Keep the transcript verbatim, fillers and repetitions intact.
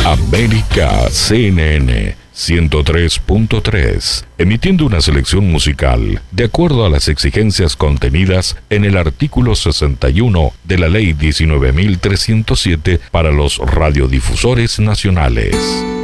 América C N N ciento tres punto tres, emitiendo una selección musical de acuerdo a las exigencias contenidas en el artículo sesenta y uno de la Ley diecinueve mil trescientos siete para los radiodifusores nacionales.